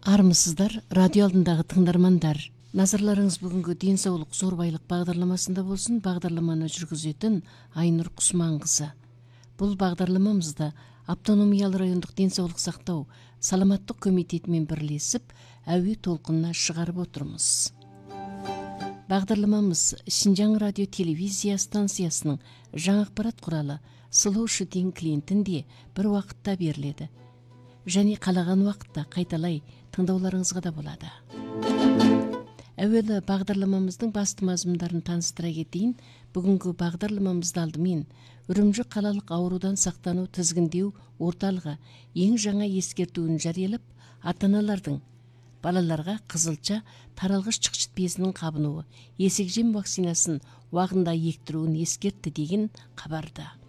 Армысыздар, радио алдындағы тыңдармандар. Назарларыңыз бүгінгі денсаулық зор байлық бағдарламасында болсын. Бағдарламаны жүргізетін Айнұр Құсманқызы. Бұл бағдарламамызда автономиялы райондық денсаулық сақтау саламаттық комитетімен бірлесіп, әуе толқынына шығарып отырмыз. Бағдарламамыз Шинжаң радио телевизия станциясының жаңа ақпарат құралы Slow Shooting клиентінде бір уақытта беріледі. Және қалаған уақытта қайталай тыңдауларыңызға да болады. Әуелі бағдарламамыздың басты мазмұндарын таныстыра кетейін. Бүгінгі бағдарламамызды алдымен Үрімжі қалалық аурудан сақтану тізгіндеу орталығы ең жаңа ескертуін жариялап, ата-аналардың балаларға қызылша таралғыш шықшыт безінің қабынуы, есек жем вакцинасын уағында ектіруін ескертті деген хабарды.